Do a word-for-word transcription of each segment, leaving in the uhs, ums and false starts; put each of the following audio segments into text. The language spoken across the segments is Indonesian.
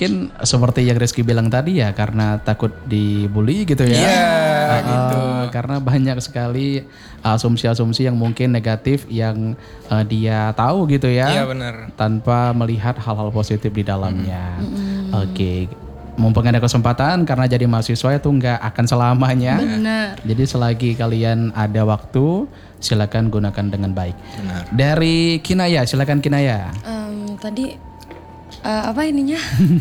mungkin seperti yang Rizky bilang tadi ya, karena takut dibully gitu ya. Iya, Uh, gitu. Karena banyak sekali asumsi-asumsi yang mungkin negatif yang uh, dia tahu gitu ya. Iya benar. Tanpa melihat hal-hal positif di dalamnya. Oke. Mumpung ada kesempatan karena jadi mahasiswa itu nggak akan selamanya. Benar. Jadi selagi kalian ada waktu, silakan gunakan dengan baik. Benar. Dari Kinaya, silakan Kinaya. Em, tadi eh, apa ininya?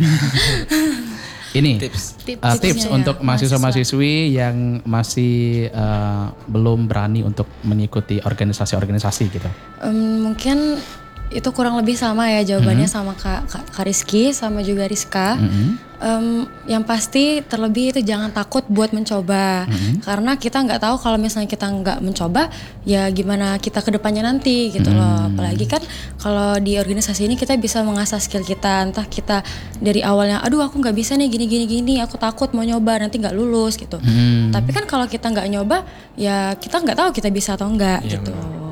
Ini Tips. Tips. uh, tips Tipsnya ya, untuk mahasiswa-mahasiswi yang masih uh, belum berani untuk mengikuti organisasi-organisasi gitu. Em, mungkin itu kurang lebih sama ya jawabannya sama Kak, Kak, Kak Rizky sama juga Rizka. Em, yang pasti terlebih itu jangan takut buat mencoba. Karena kita nggak tahu kalau misalnya kita nggak mencoba ya gimana kita ke depannya nanti gitu loh. Apalagi kan kalau di organisasi ini kita bisa mengasah skill kita. Entah kita dari awalnya aduh aku nggak bisa nih gini gini gini, aku takut mau nyoba nanti nggak lulus gitu. Tapi kan kalau kita nggak nyoba ya kita nggak tahu kita bisa atau enggak gitu.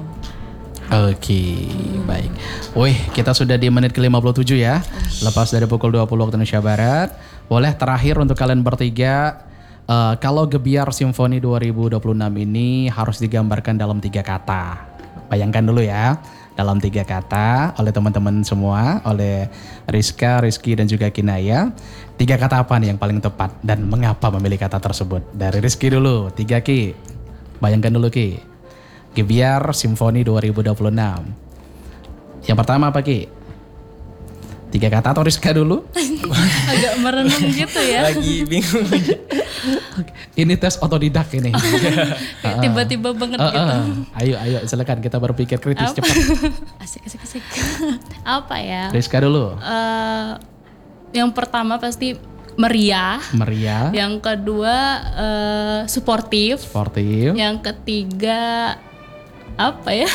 Oke, baik. Wih, kita sudah di menit ke lima puluh tujuh ya. Lepas dari pukul dua puluh waktu Indonesia Barat. Boleh terakhir untuk kalian bertiga, eh, kalau Gebiar Simfoni dua ribu dua puluh enam ini harus digambarkan dalam tiga kata. Bayangkan dulu ya, dalam tiga kata oleh teman-teman semua, oleh Rizka, Rizky dan juga Kinaya. Tiga kata apa nih yang paling tepat dan mengapa memilih kata tersebut? Dari Rizky dulu, tiga Ki. Bayangkan dulu Ki. Gebiar Simfoni dua ribu dua puluh enam. Yang pertama apa Ki? Tiga kata atau Rizka dulu? Agak merenung gitu ya. Lagi bingung. Ini tes otodidak ini. Kayak tiba-tiba banget Uh, gitu. uh. Ayo, ayo silakan kita berpikir kritis Apa? cepat. Asik asik asik. Apa ya? Rizka dulu. Eh, yang pertama pasti meriah. Meriah, Yang kedua eh, suportif. sportif, Yang ketiga apa ya?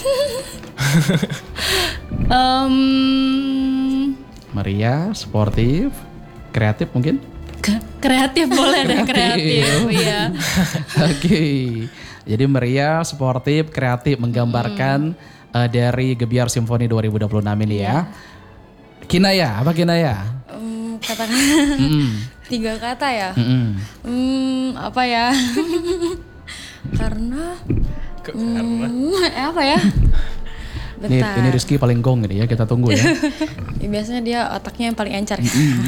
Em, meriah, sportif, kreatif mungkin. ke- kreatif boleh deh kreatif. Iya. Oke. Jadi meriah, sportif, kreatif menggambarkan uh, dari Gebiar Simfoni dua ribu dua puluh enam ini ya. Kinaya, apa Kinaya? Em, katakan Mm-mm. tiga kata ya. Mm-mm. Hmm, apa ya? Karena Kok hmm, eh, apa ya? Ini, Bentar. ini Rizky paling gong ini ya, kita tunggu ya. Ya, biasanya dia otaknya yang paling encer.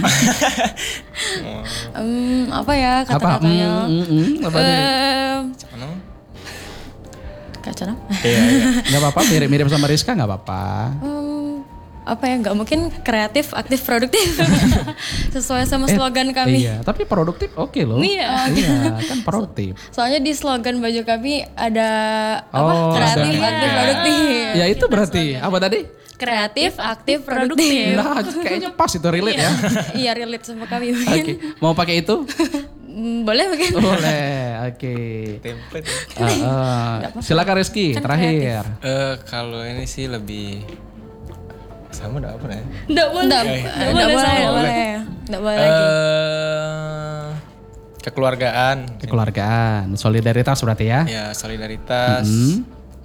Em, apa ya Apa? kata-katanya? Mm, mm, mm, apa nih? Em, Mana? Kacau. Iya, iya. Gak apa-apa, mirip-mirip sama Rizka gak apa-apa. Em, apa ya? Nggak mungkin kreatif, aktif, produktif. Sesuai sama Eh, slogan kami. Iya, tapi produktif oke loh. Iya. Iya, kan produktif. Soalnya di slogan baju kami ada Oh, apa? Kreatif, ada. aktif, produktif. Ya itu berarti apa tadi? Kreatif, aktif, produktif. Nah, kayaknya pas itu relate ya. Iya relate sama kami Oke, mungkin. mau pakai itu? Mm, boleh mungkin. Boleh. Oke. Template. Uh, uh, silakan Rizky, terakhir. Eh kalau ini sih lebih sama udah apa ya? Nggak boleh. Nggak, Nggak nggak boleh boleh, saya. nggak boleh, nggak boleh lagi. Eh kekeluargaan. Kekeluargaan, solidaritas berarti ya. Ya solidaritas. Hmm.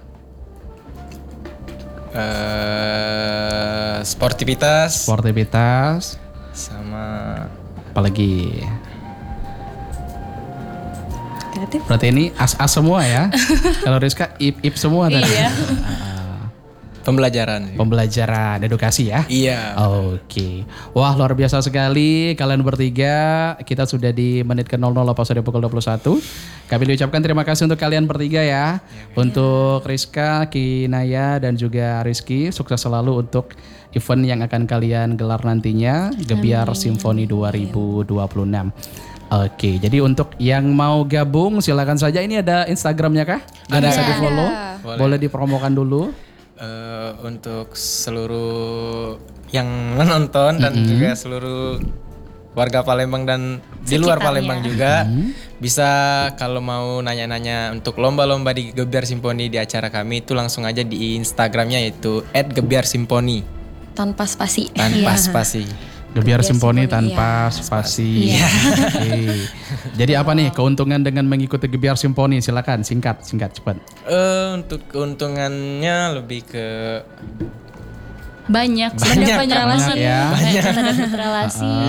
Eh sportivitas. Sportivitas, Sama apalagi. Kreatif. Berarti ini as-as semua ya. Kalau Rizka ip-ip semua tadi. Iya. pembelajaran. Pembelajaran, edukasi ya. Iya. Oke. Wah, luar biasa sekali kalian bertiga. Kita sudah di menit ke nol nol lepas dari pukul dua puluh satu. Kami ucapkan terima kasih untuk kalian bertiga ya. Untuk Rizka, Kinaya dan juga Rizky, sukses selalu untuk event yang akan kalian gelar nantinya, Gebiar Simfoni dua ribu dua puluh enam. Oke, jadi untuk yang mau gabung silakan saja. Ini ada Instagramnya kah? Dan Ada. bisa di follow. Boleh. Boleh dipromokan dulu. Eh, untuk seluruh yang menonton dan juga seluruh warga Palembang dan di luar Palembang juga bisa kalau mau nanya-nanya untuk lomba-lomba di Gebiar Simponi di acara kami itu langsung aja di Instagramnya yaitu et gebiar simponi Tanpa spasi. tanpa spasi. Gebiar Gebiar Simponi Simponi, tanpa iya. spasi. Iya. Oke. Jadi apa nih keuntungan dengan mengikuti Gebiar Simponi? Silakan singkat, singkat cepat. Eh, untuk keuntungannya lebih ke Banyak. Banyak, Banyak relasi. banyak ya. Banyak relasi.